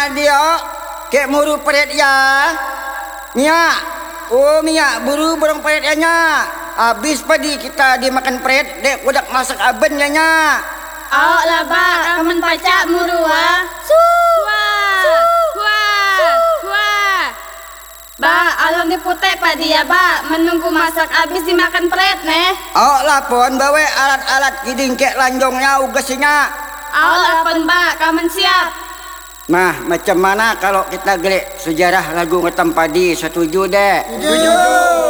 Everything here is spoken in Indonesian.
dia kek muru peret ya. Nya, oh Mia buru burung peret ya nya. Habis padi kita dimakan peret, dek udak masak aben ya nya. Oh lah ba, kamen pacak murua. Ba, alon di putek padi ya ba, menunggu masak habis dimakan peret neh. Oh lapon bawa alat-alat kiding kek lanjongnya ugasnya. Oh lapon ba, kamen siap. Nah, macam mana kalau kita gelek sejarah lagu ngetam padi? Setuju dek? Setuju.